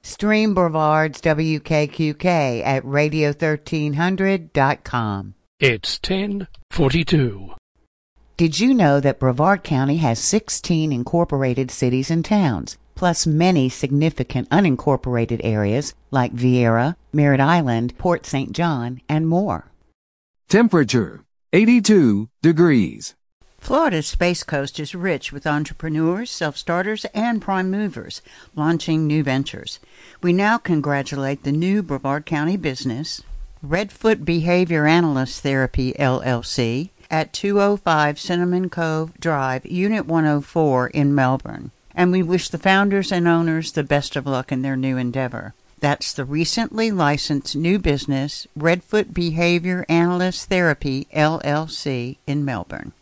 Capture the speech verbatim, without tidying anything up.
Stream Brevard's W K Q K at radio thirteen hundred dot com. It's ten forty-two. Did you know that Brevard County has sixteen incorporated cities and towns, plus many significant unincorporated areas like Vieira, Merritt Island, Port Saint John, and more? Temperature, eighty-two degrees. Florida's Space Coast is rich with entrepreneurs, self-starters, and prime movers launching new ventures. We now congratulate the new Brevard County business, Redfoot Behavior Analyst Therapy, L L C, at two oh five Cinnamon Cove Drive, Unit one oh four in Melbourne. And we wish the founders and owners the best of luck in their new endeavor. That's the recently licensed new business, Redfoot Behavior Analyst Therapy, L L C, in Melbourne.